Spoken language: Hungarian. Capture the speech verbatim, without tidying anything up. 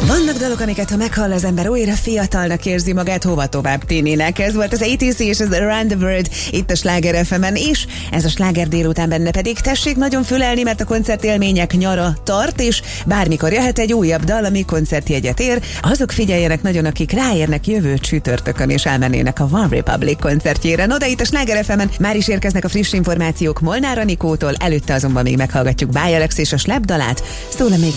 Vannak dalok, amiket ha meghall az ember, újra fiatalnak érzi magát, hova tovább tininek. Ez volt az á té cé és az Around the World itt a Sláger ef emen, és ez a Sláger délután benne pedig tessék nagyon fülelni, mert a koncertélmények nyara tart, és bármikor jöhet egy újabb dal, ami koncertjegyet ér. Azok figyeljenek nagyon, akik ráérnek jövő csütörtökön, és elmennének a One Republic koncertjére. No, de itt a Sláger ef emen már is érkeznek a friss információk Molnár Anikótól, előtte azonban még meghallgatjuk Báj Alex és a Slap dalát, szól még